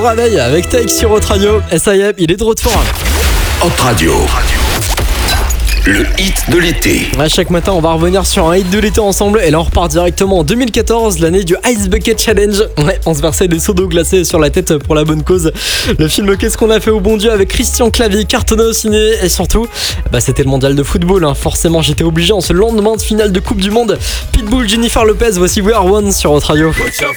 réveil avec Take sur Hot Radio. Et ça y est, il est de retour. Hot Radio. Le hit de l'été. Ouais, chaque matin, on va revenir sur un hit de l'été ensemble. Et là, on repart directement en 2014, l'année du Ice Bucket Challenge. Ouais, on se versait des seaux d'eau glacés sur la tête pour la bonne cause. Le film Qu'est-ce qu'on a fait au bon Dieu avec Christian Clavier, cartonné au ciné. Et surtout, c'était le mondial de football. Forcément, j'étais obligé en ce lendemain de finale de Coupe du Monde. Pitbull, Jennifer Lopez, voici We Are One sur Hot Radio.